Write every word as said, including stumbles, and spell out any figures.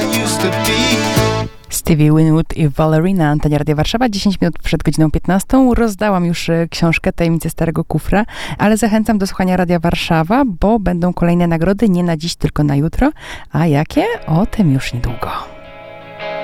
used to be. Stevie Winwood i Valerie na antenie Radia Warszawa. dziesięć minut przed godziną piętnastą. Rozdałam już książkę Tajemnice Starego Kufra, ale zachęcam do słuchania Radia Warszawa, bo będą kolejne nagrody nie na dziś, tylko na jutro. A jakie? O tym już niedługo.